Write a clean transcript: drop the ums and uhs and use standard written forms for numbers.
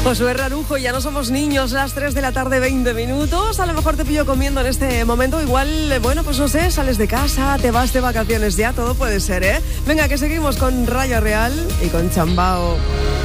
Josué Rarujo, ya no somos niños, las 3 de la tarde, 20 minutos. A lo mejor te pillo comiendo en este momento. Igual, bueno, pues no sé, sales de casa, te vas de vacaciones ya, todo puede ser, ¿eh? Venga, que seguimos con Raya Real y con Chambao.